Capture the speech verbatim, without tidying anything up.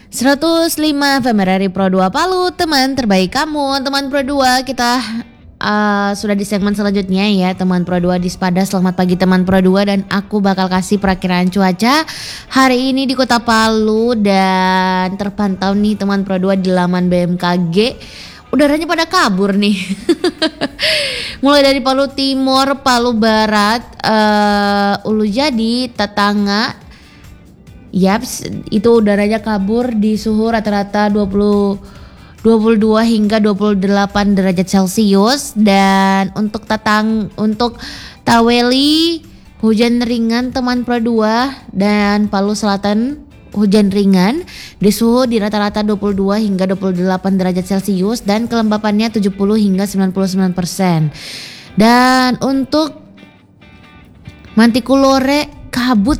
seratus lima F M R R I Pro dua Palu, teman terbaik kamu. Teman Pro dua, kita uh, sudah di segmen selanjutnya ya, teman Pro dua di Spada. Selamat pagi teman Pro dua, dan aku bakal kasih perakiraan cuaca hari ini di Kota Palu. Dan terpantau nih teman Pro dua di laman B M K G, udaranya pada kabur nih. Mulai dari Palu Timur, Palu Barat, uh, Ulu Jadi, Tatanga. Yaps, itu udaranya kabur di suhu rata-rata dua puluh, dua puluh dua hingga dua puluh delapan derajat Celcius. Dan untuk Tatang, untuk Taweli hujan ringan teman Pro dua, dan Palu Selatan hujan ringan di suhu di rata-rata dua puluh dua hingga dua puluh delapan derajat Celcius, dan kelembapannya tujuh puluh hingga sembilan puluh sembilan persen. Dan untuk Mantikulore kabut